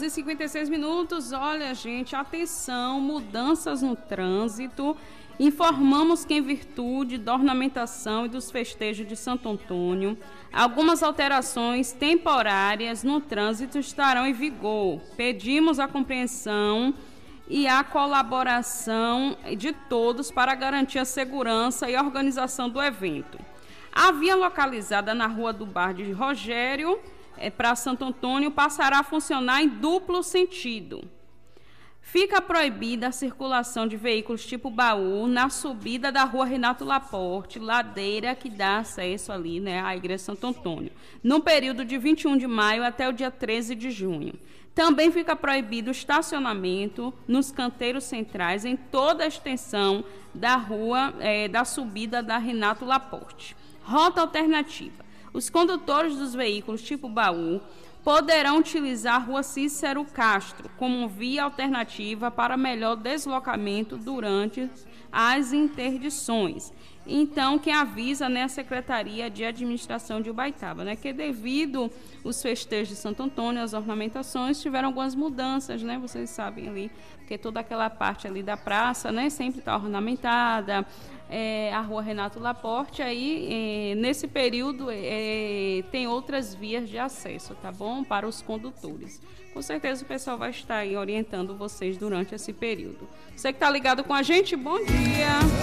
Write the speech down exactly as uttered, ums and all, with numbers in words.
e cinquenta e seis minutos. Olha, gente, atenção, mudanças no trânsito. Informamos que, em virtude da ornamentação e dos festejos de Santo Antônio, algumas alterações temporárias no trânsito estarão em vigor. Pedimos a compreensão e a colaboração de todos para garantir a segurança e a organização do evento. A via localizada na Rua do Bar de Rogério, é, para Santo Antônio, passará a funcionar em duplo sentido. Fica proibida a circulação de veículos tipo baú na subida da Rua Renato Laporte, ladeira que dá acesso ali, né, à Igreja Santo Antônio, no período de vinte e um de maio até o dia treze de junho. Também fica proibido o estacionamento nos canteiros centrais em toda a extensão da rua, é, da subida da Renato Laporte. Rota alternativa. Os condutores dos veículos tipo baú poderão utilizar a Rua Cícero Castro como via alternativa para melhor deslocamento durante as interdições. Então, quem avisa, né, a Secretaria de Administração de Ubaitaba, né, que devido os festejos de Santo Antônio, as ornamentações, tiveram algumas mudanças, né, vocês sabem ali, porque toda aquela parte ali da praça, né, sempre está ornamentada, é, a Rua Renato Laporte, aí, é, nesse período, é, tem outras vias de acesso, tá bom, para os condutores. Com certeza o pessoal vai estar aí orientando vocês durante esse período. Você que está ligado com a gente, bom dia!